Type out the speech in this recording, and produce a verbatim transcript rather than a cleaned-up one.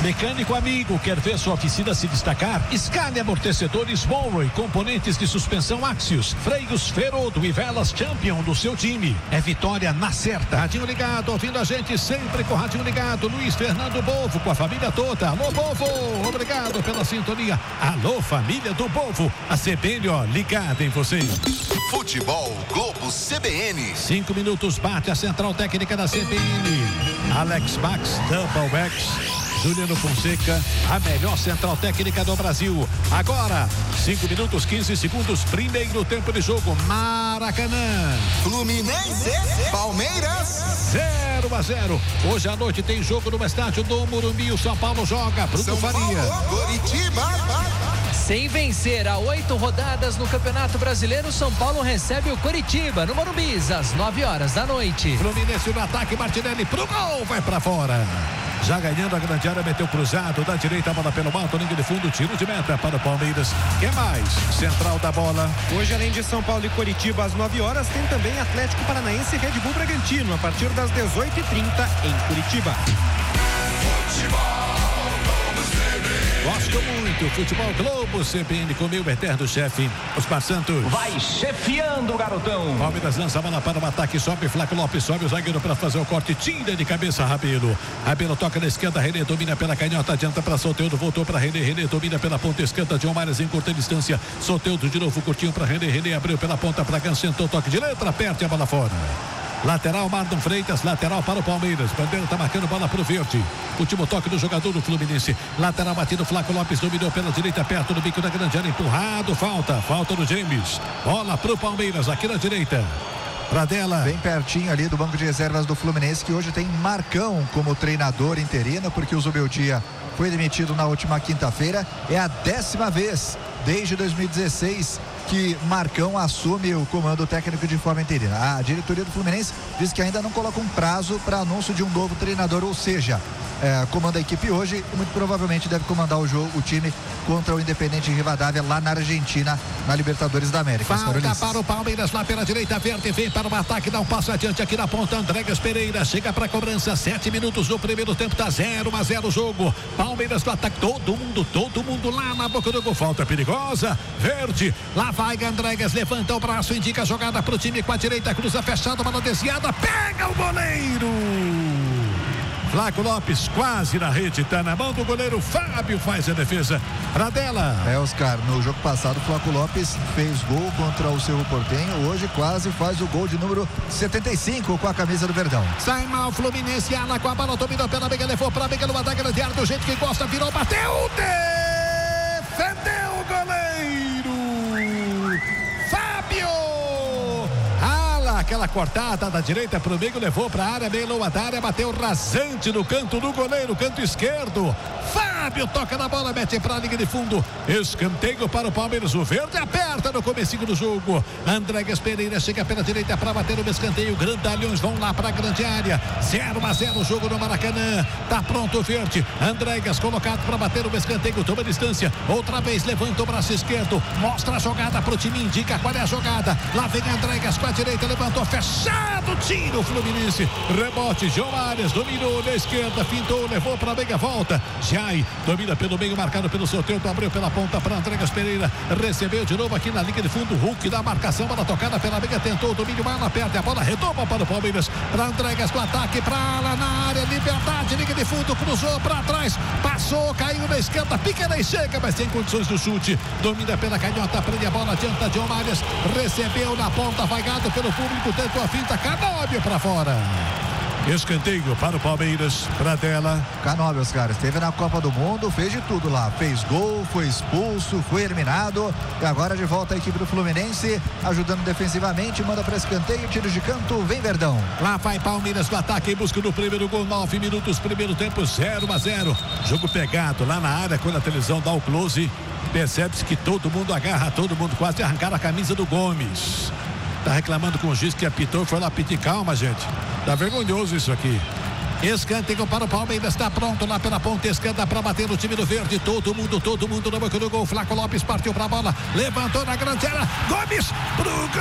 Mecânico amigo, quer ver sua oficina se destacar? Scania Amortecedores Monroe, componentes de suspensão Axios, freios Ferodo e velas Champion do seu time. É vitória na certa. Radinho ligado, ouvindo a gente sempre com o radinho ligado. Luiz Fernando Bovo com a família toda. Alô, Bovo, obrigado pela sintonia. Alô, família do Bovo. A C B N, ó, ligada em vocês. Futebol Globo C B N. Cinco minutos, bate a central técnica da C B N. Alex Max, Double X. Juliano Fonseca, a melhor central técnica do Brasil. Agora, cinco minutos, quinze segundos, primeiro tempo de jogo. Maracanã. Fluminense, Palmeiras. zero a zero. Hoje à noite tem jogo no estádio do Morumbi. O São Paulo joga. Bruno São Faria. Paulo, Coritiba. Sem vencer há oito rodadas no Campeonato Brasileiro, São Paulo recebe o Coritiba no Morumbi às nove horas da noite. Fluminense no ataque, Martinelli pro gol, vai pra fora. Já ganhando a grande área, meteu cruzado da direita, a bola pelo alto, linha de fundo, tiro de meta para o Palmeiras. Quem mais? Central da bola. Hoje, além de São Paulo e Coritiba, às nove horas, tem também Atlético Paranaense e Red Bull Bragantino, a partir das dezoito e trinta em Curitiba. Gosto muito, Futebol Globo C B N com meu eterno chefe, Osmar Santos. Vai chefiando, garotão. Palmeiras lança a bola para o ataque, sobe Flaco Lopes, sobe o zagueiro para fazer o corte, tira de cabeça Rabelo. Rabelo toca na esquerda, René domina pela canhota, adianta para Soteldo, voltou para René, René domina pela ponta esquerda, John Mares em curta distância, Soteldo de novo, curtinho para René, René abriu pela ponta para Gan, sentou, toque de letra, perde a bola fora. Lateral, Marlon Freitas, lateral para o Palmeiras. Bandeira está marcando bola para o verde. Último toque do jogador do Fluminense. Lateral batido, Flaco Lopes dominou pela direita, perto do bico da grande área, empurrado, falta, falta do James. Bola para o Palmeiras, aqui na direita. Pradella. Bem pertinho ali do banco de reservas do Fluminense, que hoje tem Marcão como treinador interino, porque o Zubeldia foi demitido na última quinta-feira. É a décima vez desde dois mil e dezesseis que Marcão assume o comando técnico de forma interina. A diretoria do Fluminense diz que ainda não coloca um prazo para anúncio de um novo treinador, ou seja, é, comanda a equipe hoje e muito provavelmente deve comandar o jogo, o time contra o Independente Rivadavia lá na Argentina, na Libertadores da América. Falta para o Palmeiras lá pela direita, verde vem para o ataque, dá um passo adiante aqui na ponta, Andrégas Pereira chega para a cobrança, sete minutos do primeiro tempo, tá zero a zero o jogo. Palmeiras no ataque, todo mundo, todo mundo lá na boca do gol, falta perigosa, verde, lá vai Andrégas, levanta o braço, indica a jogada para o time com a direita, cruza fechada, bola desviada, pega o goleiro. Flaco Lopes quase na rede, tá na mão do goleiro, Fábio faz a defesa. Pradella. É, Oscar, no jogo passado, Flaco Lopes fez gol contra o Cerro Porteño, hoje quase faz o gol de número setenta e cinco com a camisa do Verdão. Sai mal, Fluminense, ala com a bola, dominou pela Mega, levou pra Mega, no ataque grande área, do jeito que gosta, virou, bateu, defendeu o goleiro. Fábio. Aquela cortada da direita pro meio, levou pra área, meio loa da área, bateu rasante no canto do goleiro, canto esquerdo. Fábio toca na bola, mete pra linha de fundo. Escanteio para o Palmeiras, o verde aperta no comecinho do jogo. Andrégas Pereira chega pela direita pra bater o escanteio. Grandalhões vão lá pra grande área. zero a zero o jogo no Maracanã. Tá pronto o verde. Andrégas colocado pra bater o escanteio, toma distância. Outra vez levanta o braço esquerdo, mostra a jogada pro time, indica qual é a jogada. Lá vem Andrégas com a direita, levantou, fechado, tiro Fluminense, rebote, João Arias dominou na esquerda, fintou, levou para a meia volta, Jai domina pelo meio, marcado pelo Soteldo, abriu pela ponta para Andrégas Pereira, recebeu de novo aqui na linha de fundo, Hulk da marcação, bola tocada pela meia, tentou o domínio, Mala perde a bola, retoma para o Palmeiras, para Andrégas com ataque, para lá na área, liberdade, linha de fundo, cruzou para trás, passou, caiu na esquerda, pequena e chega, mas tem condições do chute, domina pela canhota, prende a bola, adianta João Arias, recebeu na ponta, vagado pelo público, tentou a finta, Canóbio para fora. Escanteio para o Palmeiras, Pradella. Canóbio, os caras, esteve na Copa do Mundo, fez de tudo lá, fez gol, foi expulso, foi eliminado e agora de volta a equipe do Fluminense, ajudando defensivamente, manda para escanteio, tiro de canto, vem Verdão. Lá vai Palmeiras no ataque em busca do primeiro gol, nove minutos, primeiro tempo, zero a zero. Jogo pegado lá na área, quando a televisão dá o close, percebe-se que todo mundo agarra, todo mundo quase arrancar a camisa do Gomes. Tá reclamando com o juiz que apitou, foi lá pedir calma, gente. Tá vergonhoso isso aqui. Escanteio para o Palmeiras, está pronto lá pela ponta esquerda para bater no time do verde. Todo mundo, todo mundo na boca do gol. Flaco Lopes partiu para a bola, levantou na grande área. Gomes pro gol!